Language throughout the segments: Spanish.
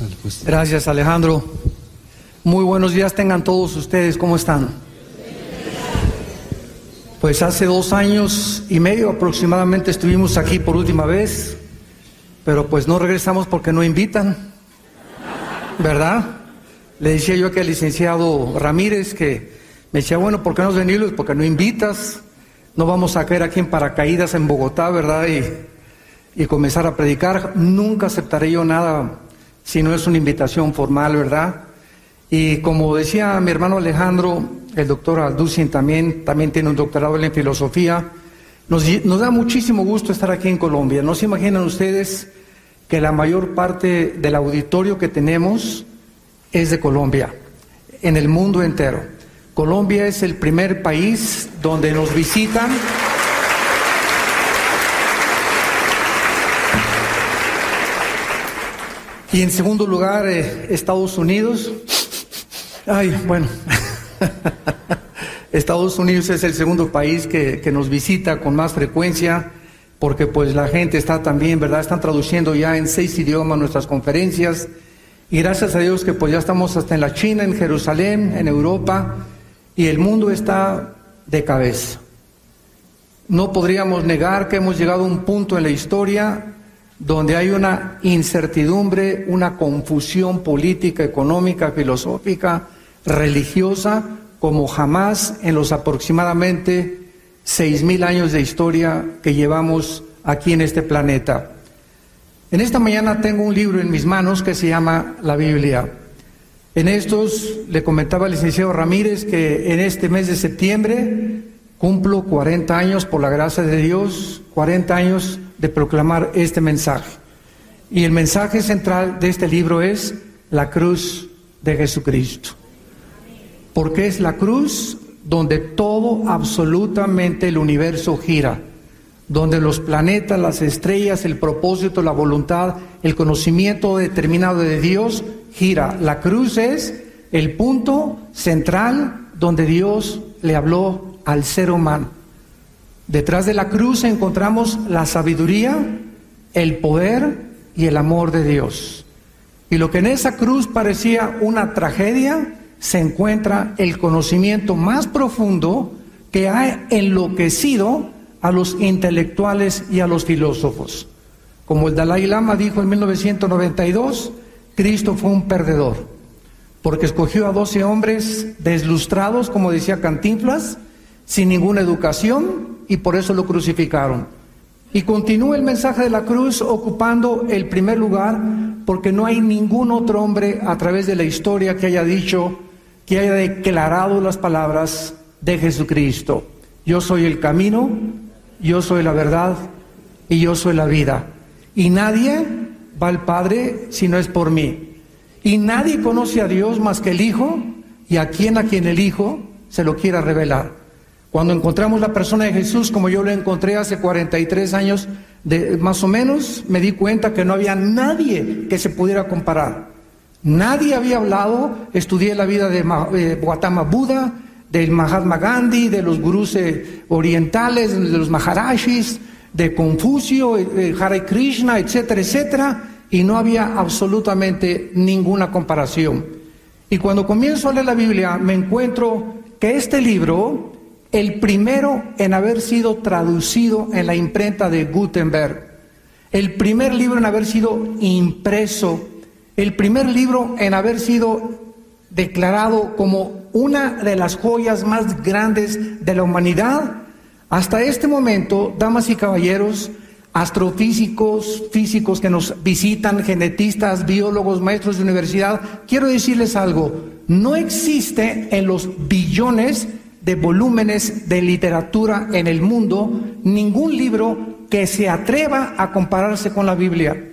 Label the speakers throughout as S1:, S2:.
S1: Gracias, Alejandro. Muy buenos días tengan todos ustedes. ¿Cómo están? Pues hace 2 años y medio aproximadamente estuvimos aquí por última vez, pero pues no regresamos porque no invitan, ¿verdad? Le decía yo aquí al licenciado Ramírez que me decía, bueno, ¿por qué no has venido? Porque no invitas, no vamos a caer aquí en paracaídas en Bogotá, ¿verdad? Y comenzar a predicar. Nunca aceptaré yo nada si no es una invitación formal, ¿verdad? Y como decía mi hermano Alejandro, el doctor Alducin también tiene un doctorado en filosofía. Nos da muchísimo gusto estar aquí en Colombia. ¿No se imaginan ustedes que la mayor parte del auditorio que tenemos es de Colombia, en el mundo entero? Colombia es el primer país donde nos visitan. Y en segundo lugar, Estados Unidos. Ay, bueno, Estados Unidos es el segundo país que nos visita con más frecuencia, porque pues la gente está también, ¿verdad? Están traduciendo ya en 6 idiomas nuestras conferencias, y gracias a Dios que pues ya estamos hasta en la China, en Jerusalén, en Europa, y el mundo está de cabeza. No podríamos negar que hemos llegado a un punto en la historia donde hay una incertidumbre, una confusión política, económica, filosófica, religiosa, como jamás en los aproximadamente 6,000 años de historia que llevamos aquí en este planeta. En esta mañana tengo un libro en mis manos que se llama la Biblia. En estos, le comentaba al licenciado Ramírez que en este mes de septiembre cumplo 40 años, por la gracia de Dios, 40 años de proclamar este mensaje. Y el mensaje central de este libro es la cruz de Jesucristo. Porque es la cruz donde todo, absolutamente el universo gira, donde los planetas, las estrellas, el propósito, la voluntad, el conocimiento determinado de Dios gira. La cruz es el punto central donde Dios le habló al ser humano. Detrás de la cruz encontramos la sabiduría, el poder y el amor de Dios. Y lo que en esa cruz parecía una tragedia, se encuentra el conocimiento más profundo que ha enloquecido a los intelectuales y a los filósofos. Como el Dalai Lama dijo en 1992, Cristo fue un perdedor, porque escogió a 12 hombres deslustrados, como decía Cantinflas, sin ninguna educación, y por eso lo crucificaron. Y continúa el mensaje de la cruz ocupando el primer lugar, porque no hay ningún otro hombre a través de la historia que haya dicho, que haya declarado las palabras de Jesucristo: yo soy el camino, yo soy la verdad y yo soy la vida. Y nadie va al Padre si no es por mí. Y nadie conoce a Dios más que el Hijo, y a quien el Hijo se lo quiera revelar. Cuando encontramos la persona de Jesús, como yo lo encontré hace 43 años, más o menos, me di cuenta que no había nadie que se pudiera comparar. Nadie había hablado. Estudié la vida de Gautama Buda, del Mahatma Gandhi, de los gurús orientales, de los Maharashis, de Confucio, Hare Krishna, etcétera, etcétera, y no había absolutamente ninguna comparación. Y cuando comienzo a leer la Biblia, me encuentro que este libro, el primero en haber sido traducido en la imprenta de Gutenberg, el primer libro en haber sido impreso, el primer libro en haber sido declarado como una de las joyas más grandes de la humanidad, hasta este momento, damas y caballeros, astrofísicos, físicos que nos visitan, genetistas, biólogos, maestros de universidad, quiero decirles algo: no existe en los billones de volúmenes de literatura en el mundo ningún libro que se atreva a compararse con la Biblia.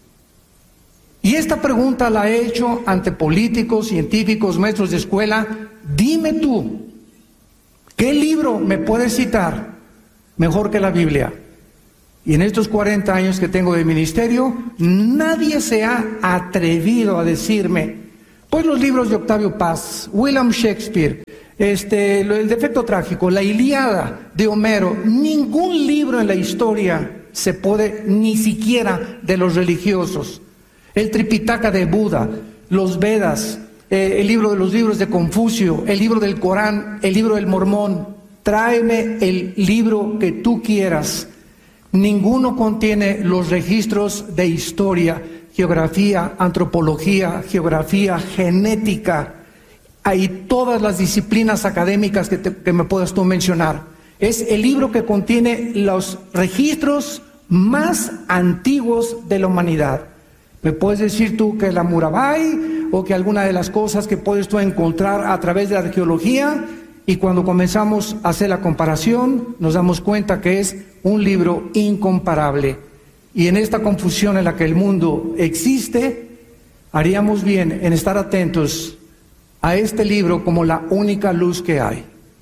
S1: Y esta pregunta la he hecho ante políticos, científicos, maestros de escuela: dime tú, ¿qué libro me puedes citar mejor que la Biblia? Y en estos 40 años que tengo de ministerio, nadie se ha atrevido a decirme, pues los libros de Octavio Paz, William Shakespeare, el defecto trágico, la Ilíada de Homero. Ningún libro en la historia se puede, ni siquiera de los religiosos. el Tripitaka de Buda, los Vedas, el libro de los libros de Confucio, el libro del Corán, el libro del Mormón. Tráeme el libro que tú quieras. Ninguno contiene los registros de historia, geografía, antropología, geografía, genética. Hay todas las disciplinas académicas que me puedas tú mencionar. Es el libro que contiene los registros más antiguos de la humanidad. ¿Me puedes decir tú que la Murabai o que alguna de las cosas que puedes tú encontrar a través de la arqueología? Y cuando comenzamos a hacer la comparación, nos damos cuenta que es un libro incomparable. Y en esta confusión en la que el mundo existe, haríamos bien en estar atentos a este libro como la única luz que hay.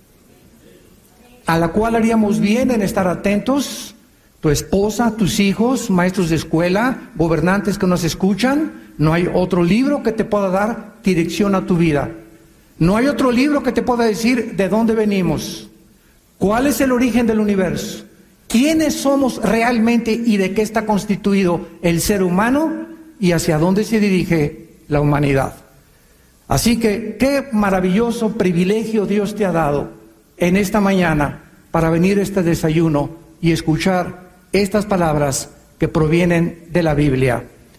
S1: A la cual haríamos bien en estar atentos, tu esposa, tus hijos, maestros de escuela, gobernantes que nos escuchan. No hay otro libro que te pueda dar dirección a tu vida. No hay otro libro que te pueda decir de dónde venimos, cuál es el origen del universo, quiénes somos realmente y de qué está constituido el ser humano y hacia dónde se dirige la humanidad. Así que qué maravilloso privilegio Dios te ha dado en esta mañana para venir a este desayuno y escuchar estas palabras que provienen de la Biblia.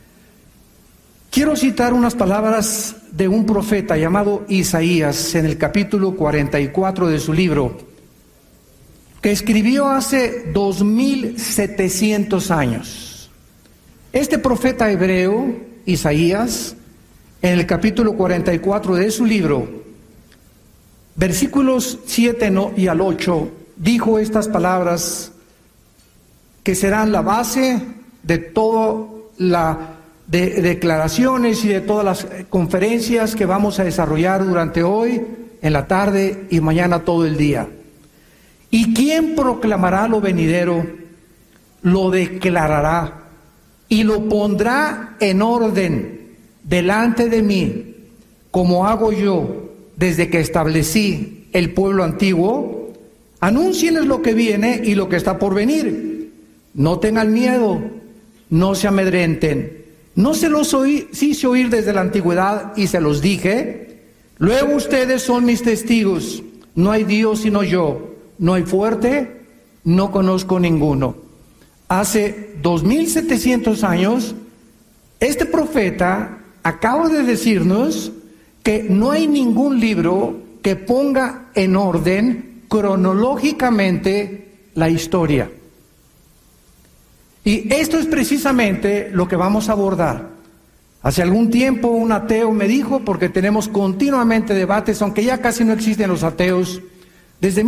S1: Quiero citar unas palabras de un profeta llamado Isaías en el capítulo 44 de su libro, que escribió hace 2700 años. Este profeta hebreo, Isaías, en el capítulo 44 de su libro, versículos 7 y al 8, dijo estas palabras que serán la base de toda la de declaraciones y de todas las conferencias que vamos a desarrollar durante hoy, en la tarde y mañana todo el día. ¿Y quién proclamará lo venidero? Lo declarará y lo pondrá en orden delante de mí, como hago yo desde que establecí el pueblo antiguo. Anúncienles lo que viene y lo que está por venir. No tengan miedo, no se amedrenten. No se los hice oír desde la antigüedad y se los dije. Luego ustedes son mis testigos. No hay Dios sino yo. No hay fuerte, no conozco ninguno. Hace 2700 años, este profeta acaba de decirnos que no hay ningún libro que ponga en orden cronológicamente la historia. Y esto es precisamente lo que vamos a abordar. Hace algún tiempo un ateo me dijo, porque tenemos continuamente debates, aunque ya casi no existen los ateos, desde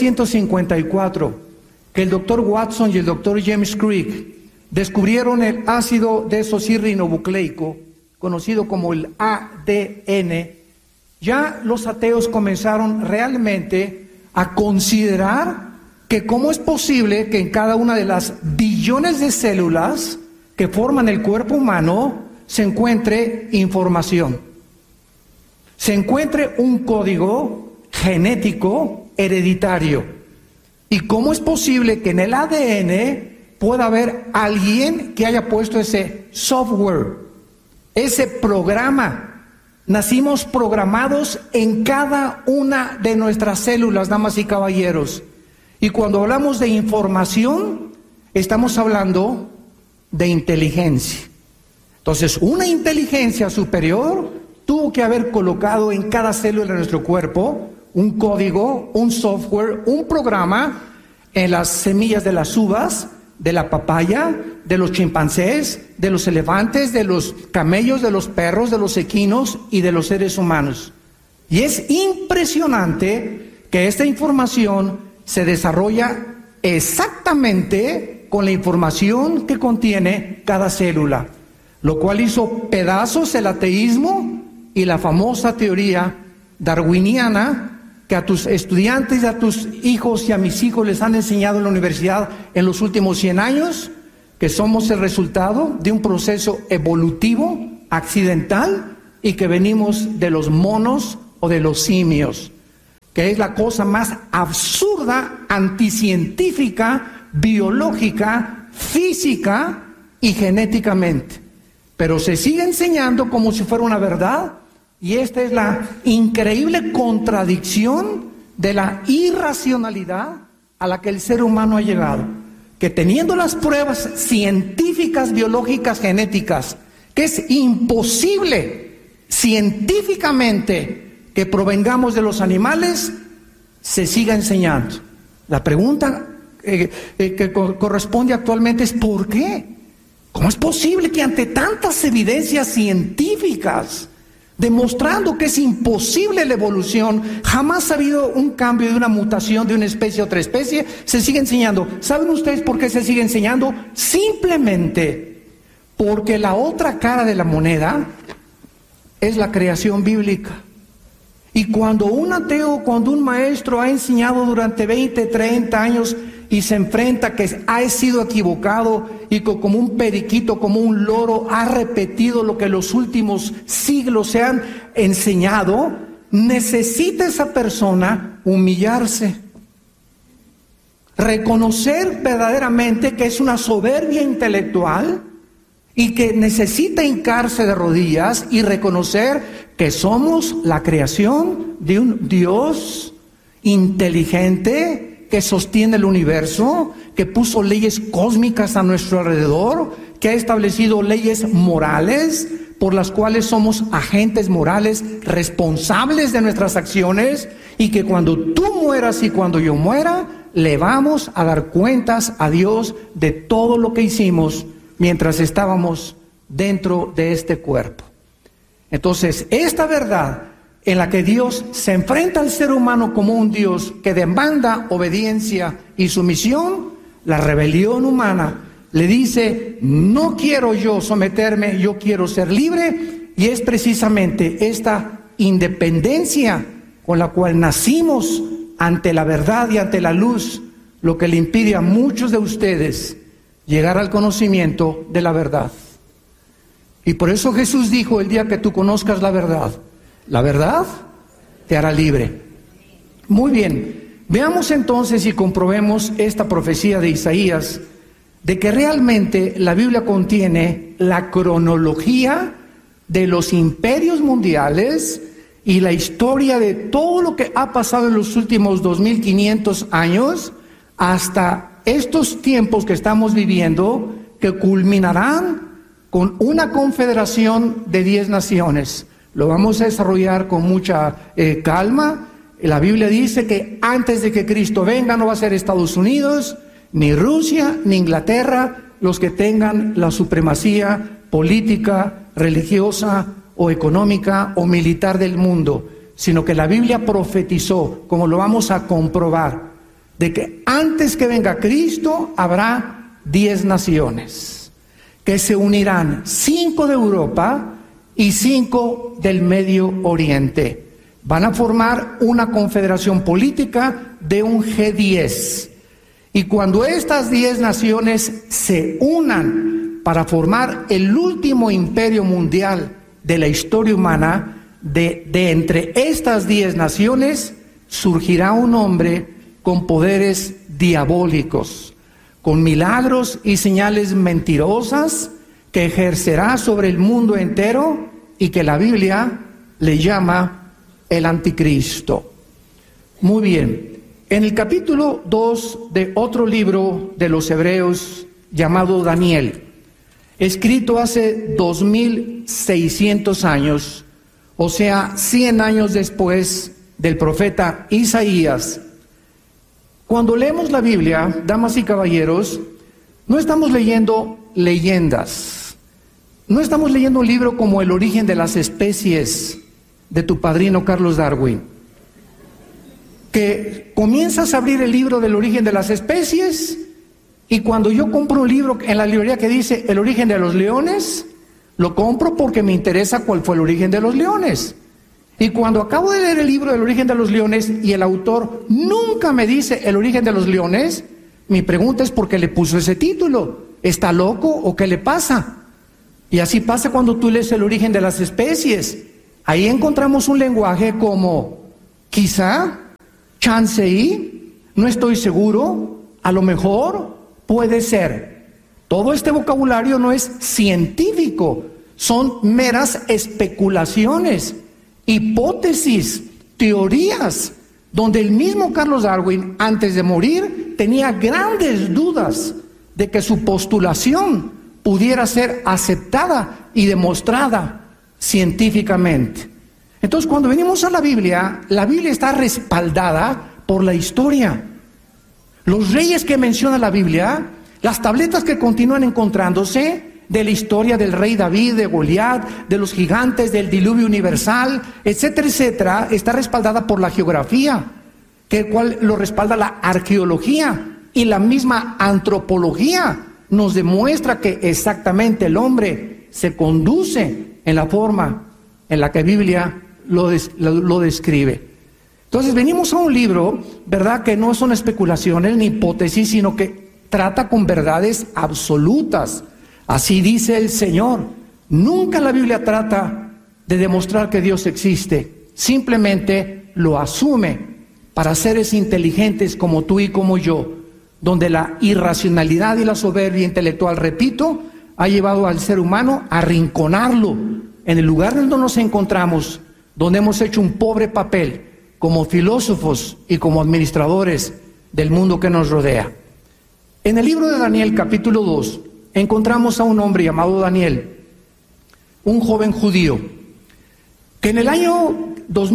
S1: 1954, que el doctor Watson y el doctor James Crick descubrieron el ácido desoxirribonucleico, conocido como el ADN, ya los ateos comenzaron realmente a considerar que cómo es posible que en cada una de las billones de células que forman el cuerpo humano se encuentre información, se encuentre un código genético hereditario. ¿Y cómo es posible que en el ADN pueda haber alguien que haya puesto ese software, ese programa? Nacimos programados en cada una de nuestras células, damas y caballeros. Y cuando hablamos de información, estamos hablando de inteligencia. Entonces, una inteligencia superior tuvo que haber colocado en cada célula de nuestro cuerpo un código, un software, un programa en las semillas de las uvas, de la papaya, de los chimpancés, de los elefantes, de los camellos, de los perros, de los equinos y de los seres humanos. Y es impresionante que esta información se desarrolla exactamente con la información que contiene cada célula, lo cual hizo pedazos el ateísmo y la famosa teoría darwiniana que a tus estudiantes, a tus hijos y a mis hijos les han enseñado en la universidad en los últimos 100 años, que somos el resultado de un proceso evolutivo, accidental, y que venimos de los monos o de los simios, que es la cosa más absurda, anticientífica, biológica, física y genéticamente. pero se sigue enseñando como si fuera una verdad. Y esta es la increíble contradicción de la irracionalidad a la que el ser humano ha llegado. Que teniendo las pruebas científicas, biológicas, genéticas, que es imposible científicamente que provengamos de los animales, se siga enseñando. La pregunta que corresponde actualmente es ¿por qué? ¿Cómo es posible que ante tantas evidencias científicas demostrando que es imposible la evolución, jamás ha habido un cambio de una mutación de una especie a otra especie, se sigue enseñando? ¿Saben ustedes por qué se sigue enseñando? Simplemente porque la otra cara de la moneda es la creación bíblica. Y cuando un ateo, cuando un maestro ha enseñado durante 20, 30 años y se enfrenta que ha sido equivocado y como un periquito, como un loro, ha repetido lo que los últimos siglos se han enseñado, necesita esa persona humillarse, reconocer verdaderamente que es una soberbia intelectual y que necesita hincarse de rodillas y reconocer que somos la creación de un Dios inteligente que sostiene el universo, que puso leyes cósmicas a nuestro alrededor, que ha establecido leyes morales por las cuales somos agentes morales responsables de nuestras acciones, y que cuando tú mueras y cuando yo muera, le vamos a dar cuentas a Dios de todo lo que hicimos mientras estábamos dentro de este cuerpo. Entonces, esta verdad en la que Dios se enfrenta al ser humano como un Dios que demanda obediencia y sumisión, la rebelión humana le dice, no quiero yo someterme, yo quiero ser libre, y es precisamente esta independencia con la cual nacimos ante la verdad y ante la luz lo que le impide a muchos de ustedes llegar al conocimiento de la verdad. Y por eso Jesús dijo, el día que tú conozcas la verdad te hará libre. Muy bien, veamos entonces y comprobemos esta profecía de Isaías, de que realmente la Biblia contiene la cronología de los imperios mundiales y la historia de todo lo que ha pasado en los últimos 2500 años hasta estos tiempos que estamos viviendo, que culminarán con una confederación de 10 naciones. Lo vamos a desarrollar con mucha calma. La Biblia dice que antes de que Cristo venga no va a ser Estados Unidos, ni Rusia, ni Inglaterra los que tengan la supremacía política, religiosa o económica o militar del mundo, sino que la Biblia profetizó, como lo vamos a comprobar, de que antes que venga Cristo habrá 10 naciones, que se unirán 5 de Europa y 5 del Medio Oriente. Van a formar una confederación política de un G10. Y cuando estas 10 naciones se unan para formar el último imperio mundial de la historia humana, de entre estas 10 naciones surgirá un hombre con poderes diabólicos, con milagros y señales mentirosas, que ejercerá sobre el mundo entero y que la Biblia le llama el anticristo. Muy bien, en el capítulo 2 de otro libro de los Hebreos llamado Daniel, escrito hace 2600 años, o sea, 100 años después del profeta Isaías. Cuando leemos la Biblia, damas y caballeros, no estamos leyendo leyendas. No estamos leyendo un libro como El origen de las especies de tu padrino Carlos Darwin, que comienzas a abrir el libro del origen de las especies, y cuando yo compro un libro en la librería que dice El origen de los leones, lo compro porque me interesa cuál fue el origen de los leones. Y cuando acabo de leer el libro del origen de los leones y el autor nunca me dice el origen de los leones, mi pregunta es ¿por qué le puso ese título? ¿Está loco o qué le pasa? Y así pasa cuando tú lees el origen de las especies. Ahí encontramos un lenguaje como quizá, chance y, no estoy seguro, a lo mejor, puede ser. Todo este vocabulario no es científico, son meras especulaciones, hipótesis, teorías, donde el mismo Carlos Darwin, antes de morir, tenía grandes dudas de que su postulación pudiera ser aceptada y demostrada científicamente. Entonces, cuando venimos a la Biblia está respaldada por la historia. Los reyes que menciona la Biblia, las tabletas que continúan encontrándose de la historia del rey David, de Goliat, de los gigantes, del diluvio universal, etcétera, etcétera, está respaldada por la geografía, que cual lo respalda la arqueología, y la misma antropología nos demuestra que exactamente el hombre se conduce en la forma en la que la Biblia lo describe. Entonces venimos a un libro, ¿verdad?, que no son especulaciones ni hipótesis, sino que trata con verdades absolutas. Así dice el Señor. Nunca la Biblia trata de demostrar que Dios existe, simplemente lo asume para seres inteligentes como tú y como yo, donde la irracionalidad y la soberbia intelectual, repito, ha llevado al ser humano a arrinconarlo en el lugar donde nos encontramos, donde hemos hecho un pobre papel como filósofos y como administradores del mundo que nos rodea. En el libro de Daniel, capítulo 2, encontramos a un hombre llamado Daniel, un joven judío, que en el año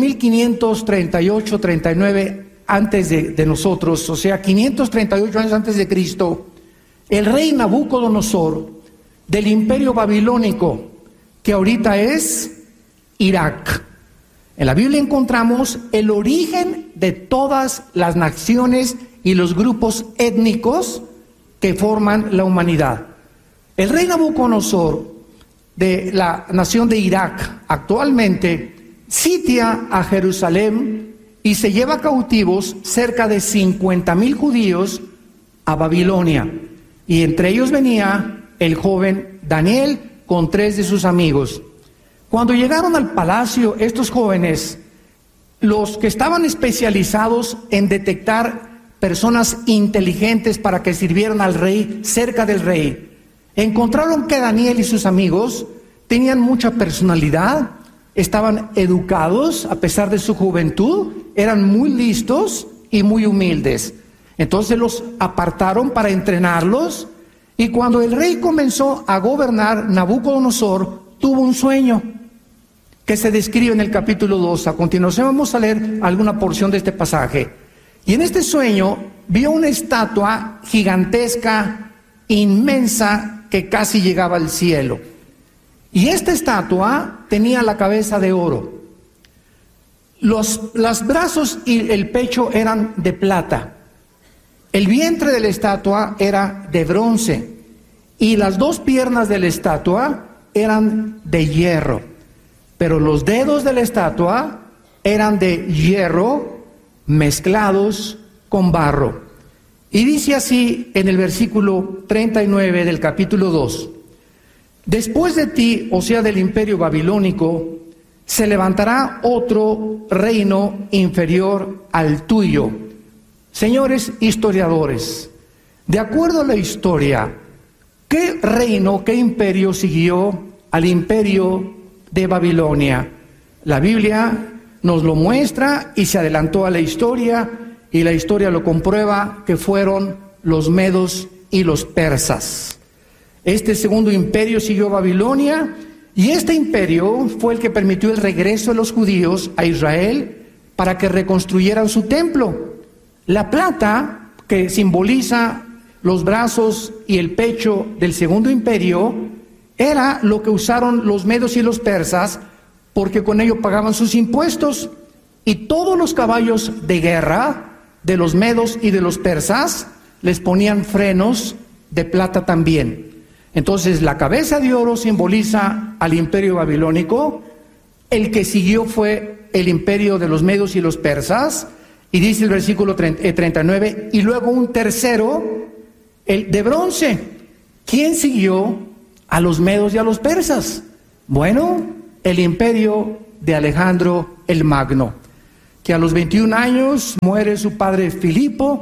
S1: 2538-39 antes de nosotros, o sea, 538 años antes de Cristo, el rey Nabucodonosor del imperio babilónico, que ahorita es Irak. En la Biblia encontramos el origen de todas las naciones y los grupos étnicos que forman la humanidad. El rey Nabucodonosor de la nación de Irak actualmente sitia a Jerusalén y se lleva cautivos cerca de 50,000 judíos a Babilonia. Y entre ellos venía el joven Daniel con 3 de sus amigos. Cuando llegaron al palacio, estos jóvenes, los que estaban especializados en detectar personas inteligentes para que sirvieran al rey, cerca del rey, encontraron que Daniel y sus amigos tenían mucha personalidad, estaban educados a pesar de su juventud, eran muy listos y muy humildes. Entonces los apartaron para entrenarlos, y cuando el rey comenzó a gobernar, Nabucodonosor tuvo un sueño que se describe en el capítulo 2. A continuación vamos a leer alguna porción de este pasaje. Y en este sueño vio una estatua gigantesca, inmensa, que casi llegaba al cielo. Y esta estatua tenía la cabeza de oro. Los brazos y el pecho eran de plata. El vientre de la estatua era de bronce. Y las 2 piernas de la estatua eran de hierro. Pero los dedos de la estatua eran de hierro mezclados con barro. Y dice así en el versículo 39 del capítulo 2: después de ti, o sea, del imperio babilónico, se levantará otro reino inferior al tuyo. Señores historiadores, de acuerdo a la historia, ¿qué reino, qué imperio siguió al imperio de Babilonia? La Biblia nos lo muestra y se adelantó a la historia, y la historia lo comprueba, que fueron los medos y los persas. Este segundo imperio siguió Babilonia, y este imperio fue el que permitió el regreso de los judíos a Israel para que reconstruyeran su templo. La plata, que simboliza los brazos y el pecho del segundo imperio, era lo que usaron los medos y los persas, porque con ello pagaban sus impuestos, y todos los caballos de guerra de los medos y de los persas les ponían frenos de plata también. Entonces la cabeza de oro simboliza al imperio babilónico, el que siguió fue el imperio de los medos y los persas, y dice el versículo 39, y luego un tercero, el de bronce. ¿Quién siguió a los medos y a los persas? Bueno, el imperio de Alejandro el Magno, que a los 21 años muere su padre Filipo,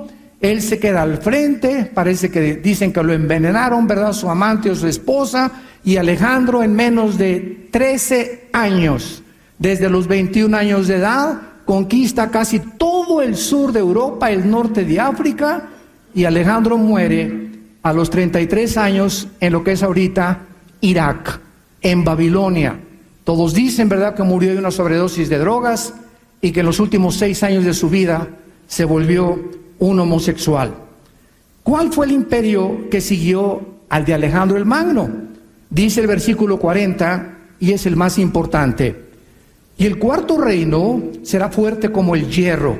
S1: Él se queda al frente, parece que dicen que lo envenenaron, ¿verdad? Su amante o su esposa, y Alejandro en menos de 13 años, desde los 21 años de edad, conquista casi todo el sur de Europa, el norte de África, y Alejandro muere a los 33 años en lo que es ahorita Irak, en Babilonia. Todos dicen, ¿verdad?, que murió de una sobredosis de drogas y que en los últimos 6 años de su vida se volvió un homosexual. ¿Cuál fue el imperio que siguió al de Alejandro el Magno? Dice el versículo 40, y es el más importante: y el cuarto reino será fuerte como el hierro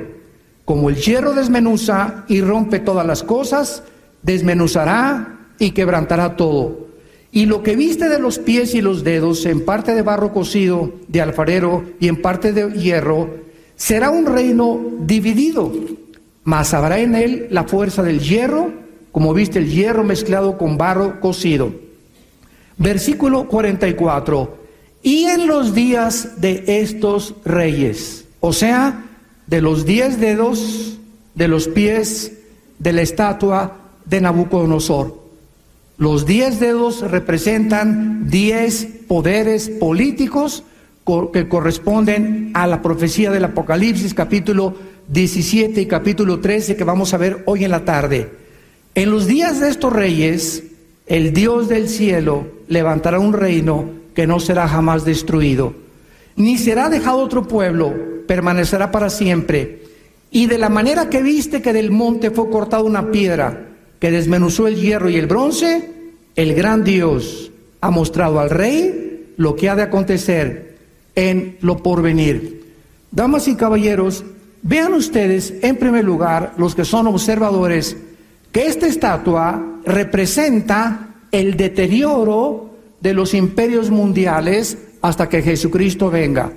S1: desmenuza y rompe todas las cosas, desmenuzará y quebrantará todo. Y lo que viste de los pies y los dedos, en parte de barro cocido de alfarero y en parte de hierro, será un reino dividido, mas habrá en él la fuerza del hierro, como viste el hierro mezclado con barro cocido. Versículo 44, y en los días de estos reyes, o sea, de los 10 dedos, de los pies, de la estatua de Nabucodonosor. Los 10 dedos representan 10 poderes políticos que corresponden a la profecía del Apocalipsis, capítulo 17 y capítulo 13, que vamos a ver hoy en la tarde. En los días de estos reyes, el Dios del cielo levantará un reino que no será jamás destruido, ni será dejado otro pueblo, permanecerá para siempre. Y de la manera que viste que del monte fue cortada una piedra, que desmenuzó el hierro y el bronce, el gran Dios ha mostrado al rey lo que ha de acontecer en lo porvenir. Damas y caballeros, vean ustedes, en primer lugar, los que son observadores, que esta estatua representa el deterioro de los imperios mundiales hasta que Jesucristo venga.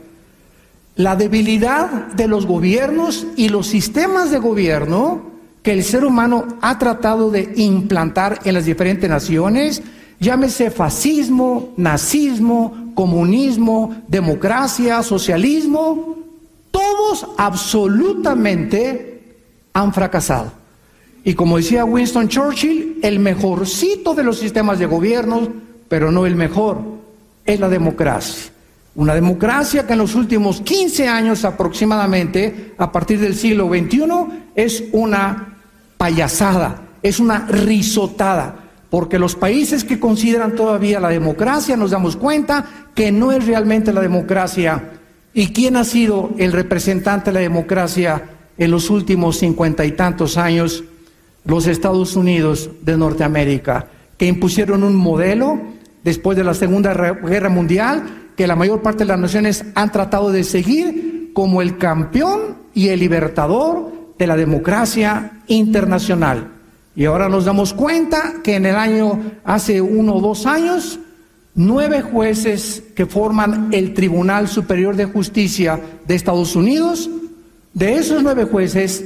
S1: La debilidad de los gobiernos y los sistemas de gobierno que el ser humano ha tratado de implantar en las diferentes naciones, llámese fascismo, nazismo, comunismo, democracia, socialismo, todos absolutamente han fracasado. Y como decía Winston Churchill, el mejorcito de los sistemas de gobierno, pero no el mejor, es la democracia. Una democracia que en los últimos 15 años aproximadamente, a partir del siglo XXI, es una payasada, es una risotada, porque los países que consideran todavía la democracia, nos damos cuenta que no es realmente la democracia. ¿Y quién ha sido el representante de la democracia en los últimos 50 y tantos años? Los Estados Unidos de Norteamérica, que impusieron un modelo después de la Segunda Guerra Mundial, que la mayor parte de las naciones han tratado de seguir como el campeón y el libertador de la democracia internacional. Y ahora nos damos cuenta que en el año, hace 1 o 2 años, 9 jueces que forman el Tribunal Superior de Justicia de Estados Unidos, de esos 9 jueces,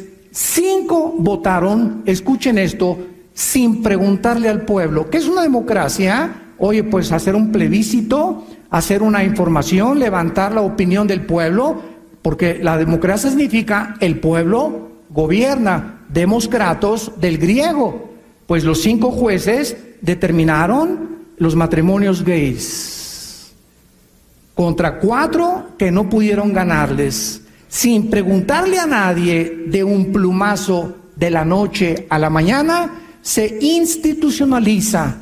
S1: 5 votaron, escuchen esto, sin preguntarle al pueblo. ¿Qué es una democracia? Oye, pues hacer un plebiscito, hacer una información, levantar la opinión del pueblo, porque la democracia significa el pueblo gobierna, demos kratos del griego. Pues los 5 jueces determinaron los matrimonios gays contra 4 que no pudieron ganarles, sin preguntarle a nadie, de un plumazo, de la noche a la mañana, se institucionaliza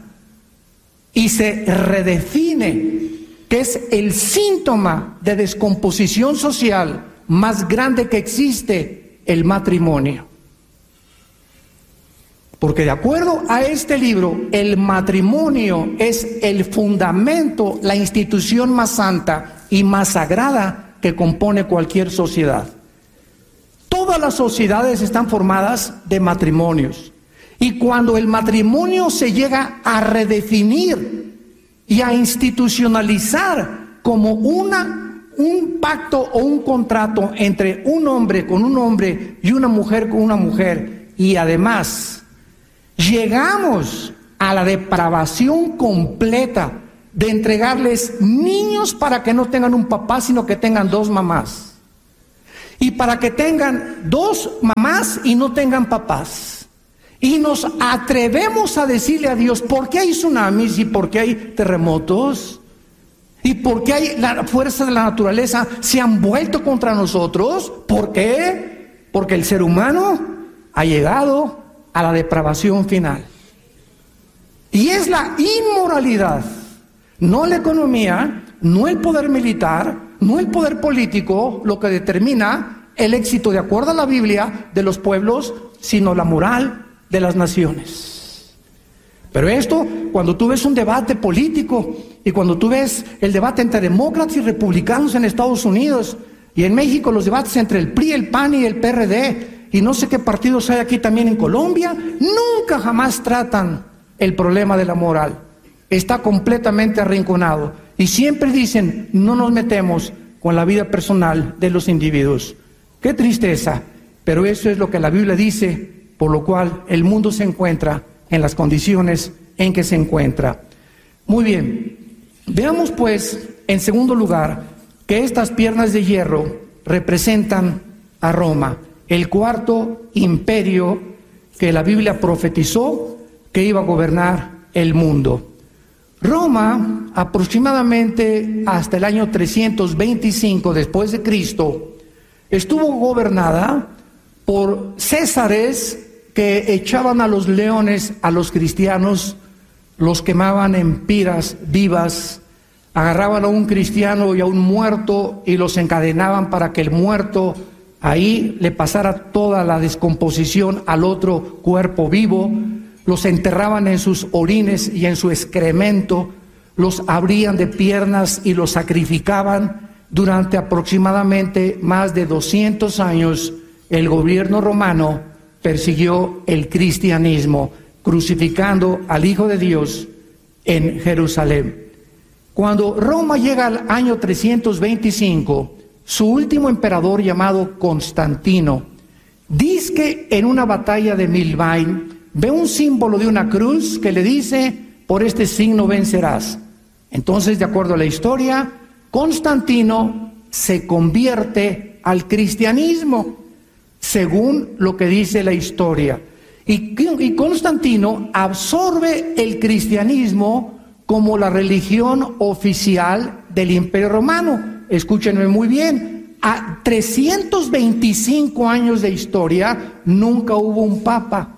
S1: y se redefine, que es el síntoma de descomposición social más grande que existe, el matrimonio. Porque de acuerdo a este libro, el matrimonio es el fundamento, la institución más santa y más sagrada que compone cualquier sociedad. Todas las sociedades están formadas de matrimonios. Y cuando el matrimonio se llega a redefinir y a institucionalizar como un pacto o un contrato entre un hombre con un hombre y una mujer con una mujer, y además llegamos a la depravación completa de entregarles niños para que no tengan un papá, sino que tengan 2 mamás, y para que tengan 2 mamás y no tengan papás. Y nos atrevemos a decirle a Dios, ¿por qué hay tsunamis y por qué hay terremotos? ¿Y por qué hay las fuerzas de la naturaleza se han vuelto contra nosotros? ¿Por qué? Porque el ser humano ha llegado a la depravación final. Y es la inmoralidad, no la economía, no el poder militar, no el poder político, lo que determina el éxito, de acuerdo a la Biblia, de los pueblos, sino la moral de las naciones. Pero esto, cuando tú ves un debate político y cuando tú ves el debate entre demócratas y republicanos en Estados Unidos, y en México los debates entre el PRI, el PAN y el PRD, y no sé qué partidos hay aquí también en Colombia, nunca jamás tratan el problema de la moral. Está completamente arrinconado. Y siempre dicen, no nos metemos con la vida personal de los individuos. Qué tristeza, pero eso es lo que la Biblia dice, por lo cual el mundo se encuentra en las condiciones en que se encuentra. Muy bien, veamos pues, en segundo lugar, que estas piernas de hierro representan a Roma, el cuarto imperio que la Biblia profetizó que iba a gobernar el mundo. Roma, aproximadamente hasta el año 325 después de Cristo, estuvo gobernada por césares que echaban a los leones a los cristianos, los quemaban en piras vivas, agarraban a un cristiano y a un muerto y los encadenaban para que el muerto ahí le pasara toda la descomposición al otro cuerpo vivo, los enterraban en sus orines y en su excremento, los abrían de piernas y los sacrificaban. Durante aproximadamente más de 200 años, el gobierno romano persiguió el cristianismo, crucificando al Hijo de Dios en Jerusalén. Cuando Roma llega al año 325, su último emperador, llamado Constantino, dice que en una batalla de Milvain ve un símbolo de una cruz que le dice, por este signo vencerás. Entonces, de acuerdo a la historia, Constantino se convierte al cristianismo, según lo que dice la historia. Y Constantino absorbe el cristianismo como la religión oficial del Imperio Romano. Escúchenme muy bien, a 325 años de historia nunca hubo un papa.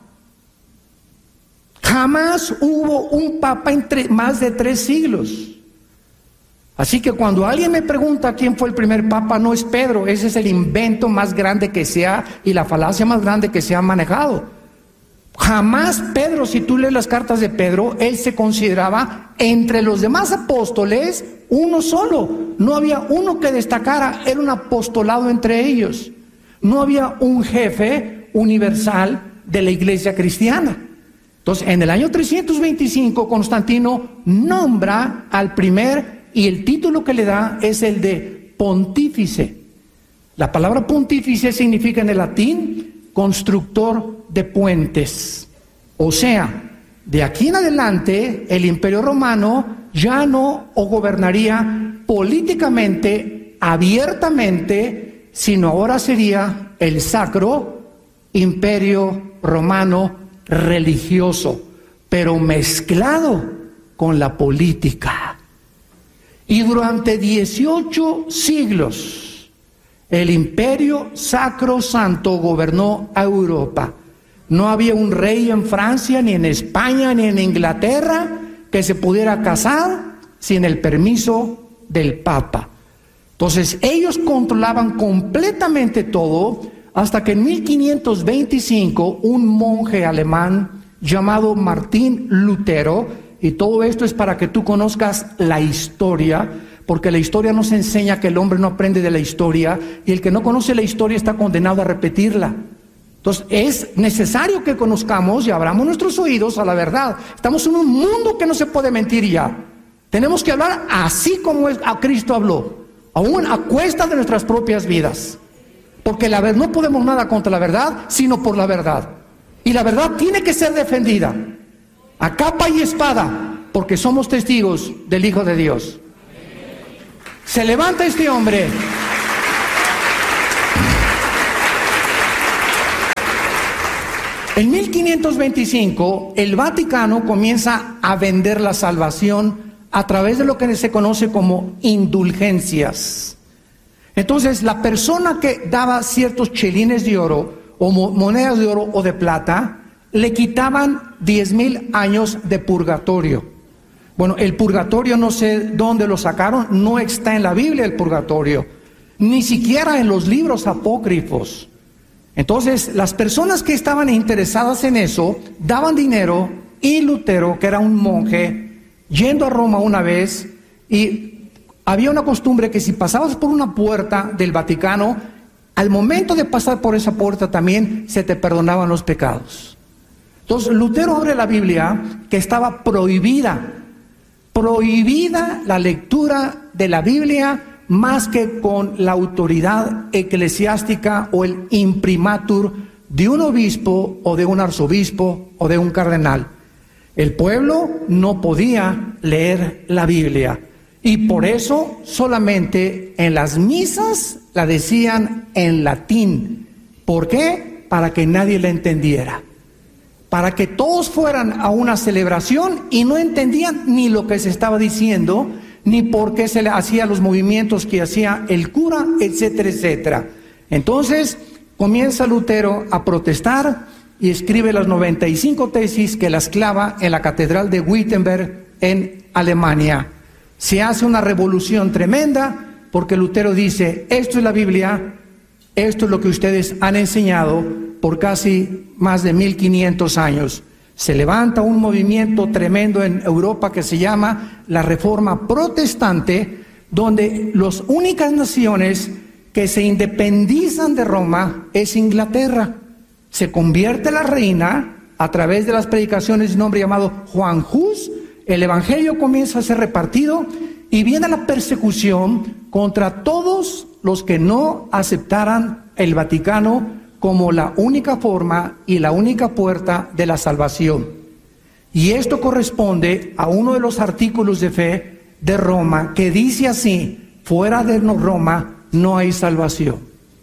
S1: Jamás hubo un papa entre más de 3 siglos. Así que cuando alguien me pregunta quién fue el primer papa, no es Pedro. Ese es el invento más grande que se ha, y la falacia más grande que se ha manejado. Jamás Pedro, si tú lees las cartas de Pedro, él se consideraba entre los demás apóstoles uno solo. No había uno que destacara, era un apostolado entre ellos. No había un jefe universal de la iglesia cristiana. Entonces, en el año 325, Constantino nombra al primer, y el título que le da es el de pontífice. La palabra pontífice significa en el latín constructor de puentes. O sea, de aquí en adelante el Imperio Romano ya no gobernaría políticamente, abiertamente, sino ahora sería el Sacro Imperio Romano religioso, pero mezclado con la política. Y durante 18 siglos el Imperio Sacro Santo gobernó a Europa. No había un rey en Francia, ni en España, ni en Inglaterra que se pudiera casar sin el permiso del Papa. Entonces ellos controlaban completamente todo, hasta que en 1525 un monje alemán llamado Martín Lutero, y todo esto es para que tú conozcas la historia, porque la historia nos enseña que el hombre no aprende de la historia, y el que no conoce la historia está condenado a repetirla. Entonces es necesario que conozcamos y abramos nuestros oídos a la verdad. Estamos en un mundo que no se puede mentir ya. Tenemos que hablar así como a Cristo habló, aún a cuesta de nuestras propias vidas. Porque no podemos nada contra la verdad, sino por la verdad. Y la verdad tiene que ser defendida a capa y espada, porque somos testigos del Hijo de Dios. Se levanta este hombre. En 1525, el Vaticano comienza a vender la salvación a través de lo que se conoce como indulgencias. Entonces, la persona que daba ciertos chelines de oro, o monedas de oro o de plata, le quitaban 10,000 años de purgatorio. Bueno, el purgatorio no sé dónde lo sacaron, no está en la Biblia el purgatorio, ni siquiera en los libros apócrifos. Entonces, las personas que estaban interesadas en eso, daban dinero, y Lutero, que era un monje, yendo a Roma una vez, y había una costumbre que si pasabas por una puerta del Vaticano, al momento de pasar por esa puerta también se te perdonaban los pecados. Entonces, Lutero abre la Biblia, que estaba prohibida la lectura de la Biblia más que con la autoridad eclesiástica o el imprimatur de un obispo o de un arzobispo o de un cardenal. El pueblo no podía leer la Biblia y por eso solamente en las misas la decían en latín. ¿Por qué? Para que nadie la entendiera. Para que todos fueran a una celebración y no entendían ni lo que se estaba diciendo, ni por qué se le hacía los movimientos que hacía el cura, etcétera, etcétera. Entonces comienza Lutero a protestar y escribe las 95 tesis que las clava en la catedral de Wittenberg en Alemania. Se hace una revolución tremenda porque Lutero dice, esto es la Biblia, esto es lo que ustedes han enseñado por casi más de 1500 años. Se levanta un movimiento tremendo en Europa que se llama la Reforma Protestante, donde las únicas naciones que se independizan de Roma es Inglaterra. Se convierte la reina a través de las predicaciones de un hombre llamado Juan Hus, el evangelio comienza a ser repartido y viene la persecución contra todos los que no aceptaran el Vaticano como la única forma y la única puerta de la salvación. Y esto corresponde a uno de los artículos de fe de Roma que dice así, fuera de Roma no hay salvación.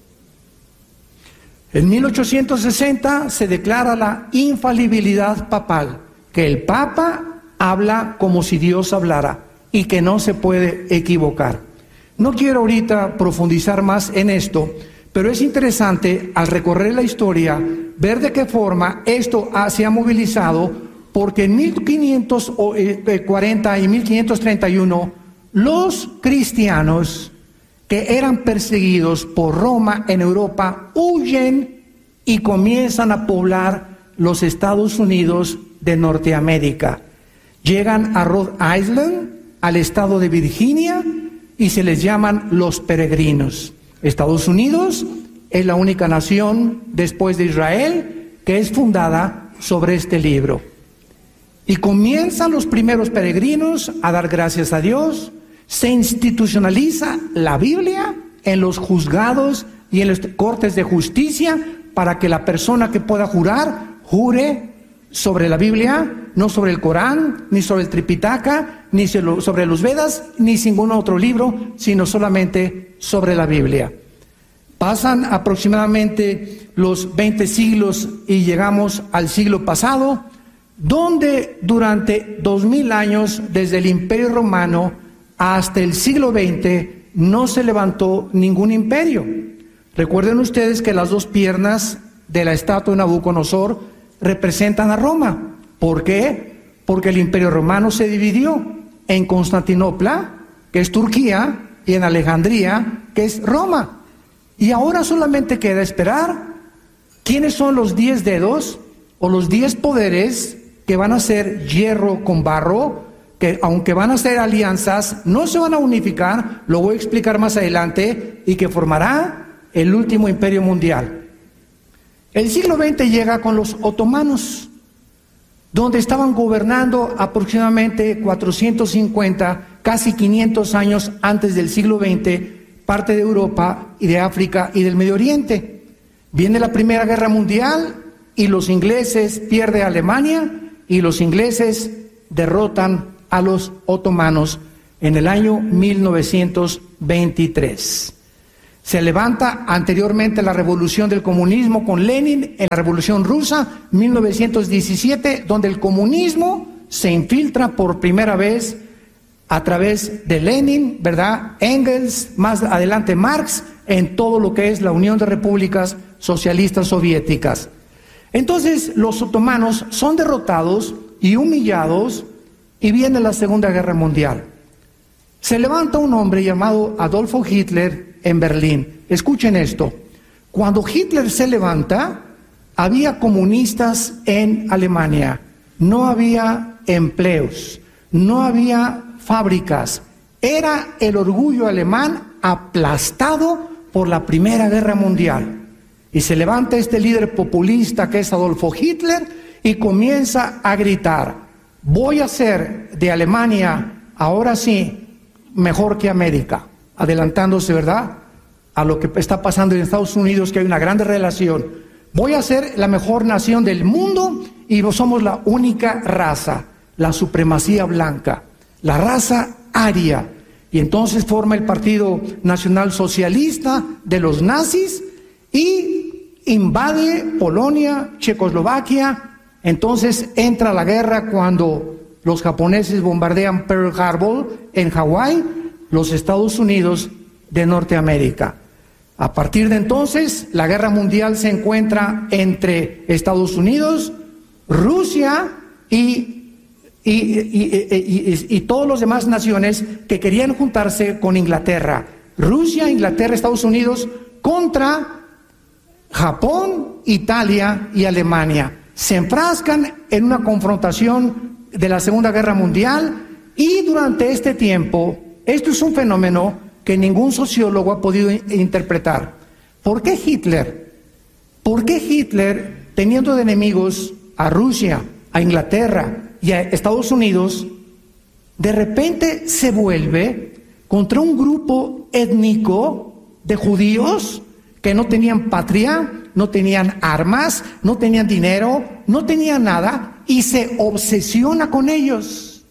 S1: En 1860 se declara la infalibilidad papal, que el Papa habla como si Dios hablara y que no se puede equivocar. No quiero ahorita profundizar más en esto, pero es interesante al recorrer la historia ver de qué forma esto se ha movilizado, porque en 1540 y 1531 los cristianos que eran perseguidos por Roma en Europa huyen y comienzan a poblar los Estados Unidos de Norteamérica. Llegan a Rhode Island, al estado de Virginia, y se les llaman los peregrinos. Estados Unidos es la única nación después de Israel que es fundada sobre este libro. Y comienzan los primeros peregrinos a dar gracias a Dios. Se institucionaliza la Biblia en los juzgados y en las cortes de justicia para que la persona que pueda jurar, jure sobre la Biblia, no sobre el Corán, ni sobre el Tripitaka, ni sobre los Vedas, ni ningún otro libro, sino solamente sobre la Biblia. Pasan aproximadamente los 20 siglos y llegamos al siglo pasado, donde durante 2000 años, desde el Imperio Romano hasta el siglo XX, no se levantó ningún imperio. Recuerden ustedes que las dos piernas de la estatua de Nabucodonosor representan a Roma. ¿Por qué? Porque el Imperio Romano se dividió en Constantinopla, que es Turquía, y en Alejandría, que es Roma. Y ahora solamente queda esperar quiénes son los 10 dedos o los 10 poderes que van a ser hierro con barro, que aunque van a ser alianzas, no se van a unificar, lo voy a explicar más adelante, y que formará el último imperio mundial. El siglo XX llega con los otomanos, donde estaban gobernando aproximadamente 450, casi 500 años antes del siglo XX, parte de Europa y de África y del Medio Oriente. Viene la Primera Guerra Mundial y los ingleses pierden a Alemania y los ingleses derrotan a los otomanos en el año 1923. Se levanta anteriormente la revolución del comunismo con Lenin en la Revolución Rusa, 1917, donde el comunismo se infiltra por primera vez a través de Lenin, ¿verdad? Engels, más adelante Marx, en todo lo que es la Unión de Repúblicas Socialistas Soviéticas. Entonces los otomanos son derrotados y humillados y viene la Segunda Guerra Mundial. Se levanta un hombre llamado Adolfo Hitler en Berlín. Escuchen esto. Cuando Hitler se levanta, había comunistas en Alemania. No había empleos, no había fábricas. Era el orgullo alemán aplastado por la Primera Guerra Mundial. Y se levanta este líder populista que es Adolfo Hitler y comienza a gritar: voy a hacer de Alemania, ahora sí, mejor que América. Adelantándose, ¿verdad?, a lo que está pasando en Estados Unidos, que hay una gran relación. Voy a ser la mejor nación del mundo y somos la única raza, la supremacía blanca, la raza aria. Y entonces forma el Partido Nacional Socialista de los nazis y invade Polonia, Checoslovaquia. Entonces entra la guerra cuando los japoneses bombardean Pearl Harbor en Hawái, los Estados Unidos de Norteamérica. A partir de entonces, la guerra mundial se encuentra entre Estados Unidos, Rusia y todas las demás naciones que querían juntarse con Inglaterra. Rusia, Inglaterra, Estados Unidos contra Japón, Italia y Alemania. Se enfrascan en una confrontación de la Segunda Guerra Mundial y durante este tiempo, esto es un fenómeno que ningún sociólogo ha podido interpretar. ¿Por qué Hitler? ¿Por qué Hitler, teniendo de enemigos a Rusia, a Inglaterra y a Estados Unidos, de repente se vuelve contra un grupo étnico de judíos que no tenían patria, no tenían armas, no tenían dinero, no tenían nada, y se obsesiona con ellos?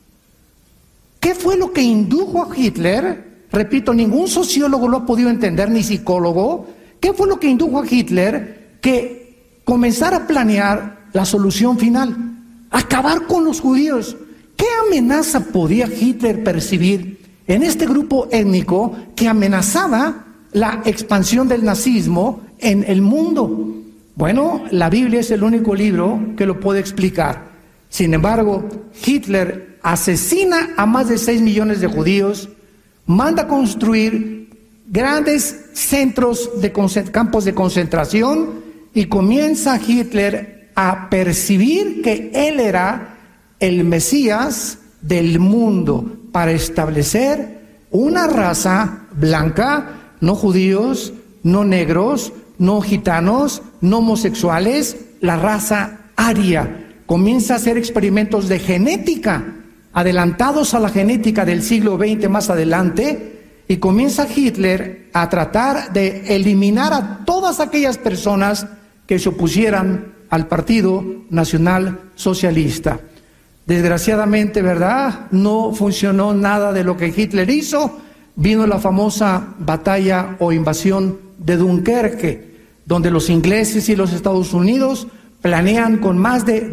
S1: ¿Qué fue lo que indujo a Hitler? Repito, ningún sociólogo lo ha podido entender, ni psicólogo. ¿Qué fue lo que indujo a Hitler que comenzara a planear la solución final? Acabar con los judíos. ¿Qué amenaza podía Hitler percibir en este grupo étnico que amenazaba la expansión del nazismo en el mundo? Bueno, la Biblia es el único libro que lo puede explicar. Sin embargo, Hitler asesina a más de 6 millones de judíos, manda construir grandes centros de campos de concentración y comienza Hitler a percibir que él era el Mesías del mundo para establecer una raza blanca, no judíos, no negros, no gitanos, no homosexuales, la raza aria. Comienza a hacer experimentos de genética, adelantados a la genética del siglo XX más adelante, y comienza Hitler a tratar de eliminar a todas aquellas personas que se opusieran al Partido Nacional Socialista. Desgraciadamente, ¿verdad?, no funcionó nada de lo que Hitler hizo. Vino la famosa batalla o invasión de Dunkerque, donde los ingleses y los Estados Unidos planean con más de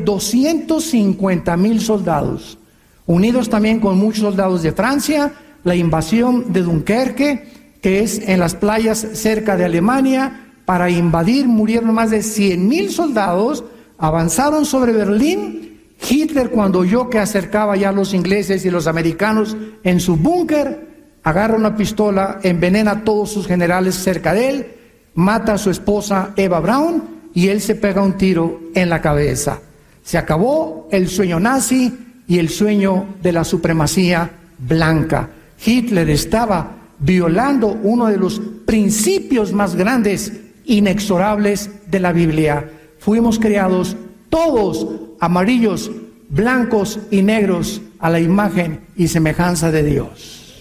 S1: 250,000 soldados, unidos también con muchos soldados de Francia, la invasión de Dunkerque, que es en las playas cerca de Alemania. Para invadir murieron más de 100,000 soldados, avanzaron sobre Berlín. Hitler, cuando oyó que acercaba ya los ingleses y los americanos en su búnker, agarra una pistola, envenena a todos sus generales cerca de él, mata a su esposa Eva Braun y él se pega un tiro en la cabeza. Se acabó el sueño nazi y el sueño de la supremacía blanca. Hitler estaba violando uno de los principios más grandes, inexorables de la Biblia. Fuimos creados todos amarillos, blancos y negros a la imagen y semejanza de Dios.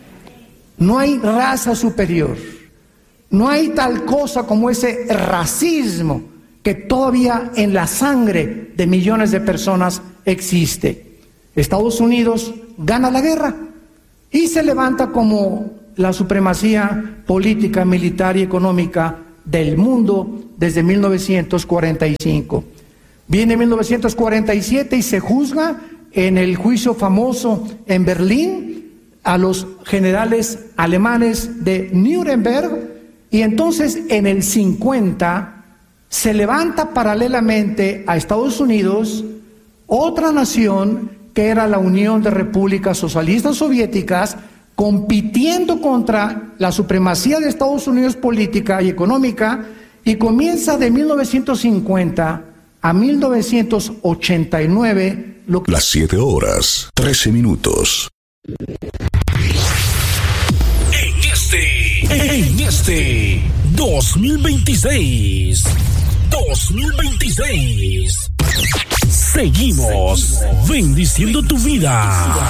S1: No hay raza superior. No hay tal cosa como ese racismo que todavía en la sangre de millones de personas existe. Estados Unidos gana la guerra y se levanta como la supremacía política, militar y económica del mundo desde 1945. Viene 1947 y se juzga en el juicio famoso en Berlín a los generales alemanes de Nuremberg, y entonces en el 50 se levanta paralelamente a Estados Unidos otra nación que era la Unión de Repúblicas Socialistas Soviéticas, compitiendo contra la supremacía de Estados Unidos política y económica, y comienza de 1950 a 1989
S2: Las 7:13.
S3: En este 2026, seguimos bendiciendo tu vida.